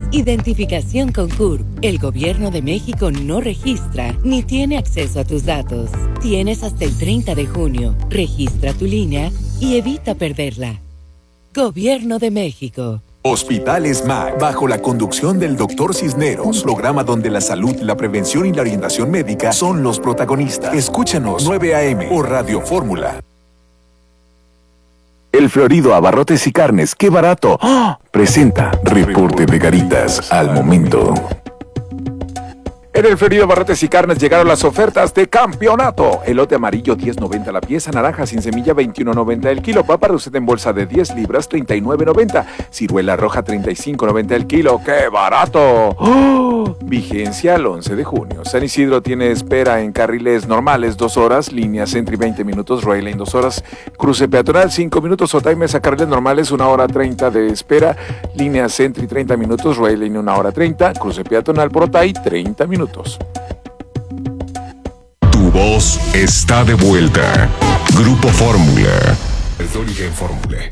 Identificación con CURP. El Gobierno de México no registra ni tiene acceso a tus datos. Tienes hasta el 30 de junio. Registra tu línea y evita perderla. Gobierno de México. Hospitales MAC, bajo la conducción del Dr. Cisneros, un programa donde la salud, la prevención y la orientación médica son los protagonistas. Escúchanos 9 a.m. por Radio Fórmula. El Florido Abarrotes y Carnes, ¡qué barato! ¡Oh! Presenta Reporte de Garitas al momento. En el Florido Abarrotes y Carnes llegaron las ofertas de campeonato. Elote amarillo 10.90 la pieza, naranja sin semilla 21.90 el kilo, papa roseta en bolsa de 10 libras 39.90, ciruela roja 35.90 el kilo. ¡Qué barato! ¡Oh! Vigencia al 11 de junio. San Isidro tiene espera en carriles normales 2 horas, línea Sentry 20 minutos, Rail Lane 2 horas, cruce peatonal 5 minutos, Otaimes a carriles normales 1 hora 30 de espera, línea Sentry 30 minutos, Rail Lane 1 hora 30, cruce peatonal por Otay 30 minutos. Tu voz está de vuelta. Grupo Fórmula. Es de origen Fórmula.